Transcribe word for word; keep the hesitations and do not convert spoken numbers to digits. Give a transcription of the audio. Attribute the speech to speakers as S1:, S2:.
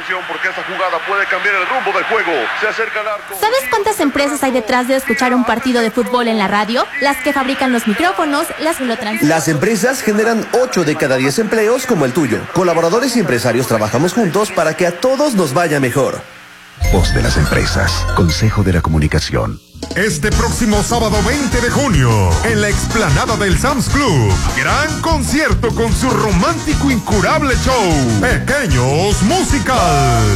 S1: atención porque esta jugada puede cambiar el rumbo del juego. Se acerca al arco.
S2: ¿Sabes cuántas empresas hay detrás de escuchar un partido de fútbol en la radio? Las que fabrican los micrófonos, las que lo transmiten.
S3: Las empresas generan ocho de cada diez empleos como el tuyo. Colaboradores y empresarios trabajamos juntos para que a todos nos vaya mejor.
S4: Voz de las empresas. Consejo de la Comunicación.
S5: Este próximo sábado veinte de junio, en la explanada del Sam's Club, gran concierto con su romántico incurable show, Pequeños Musical.